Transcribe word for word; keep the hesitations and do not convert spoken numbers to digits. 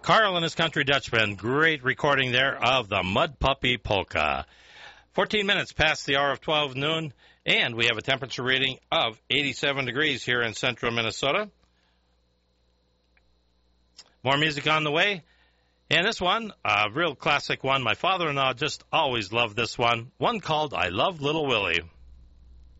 Carl and his Country Dutchman, great recording there of the Mud Puppy Polka. fourteen minutes past the hour of twelve noon, and we have a temperature reading of eighty-seven degrees here in central Minnesota. More music on the way. And this one, a real classic one. My father-in-law just always loved this one. One called I Love Little Willie.